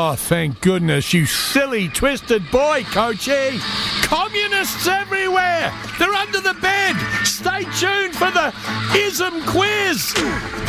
Oh, thank goodness, you silly, twisted boy, Coachy. Communists everywhere. They're under the bed. Stay tuned for the ISM quiz.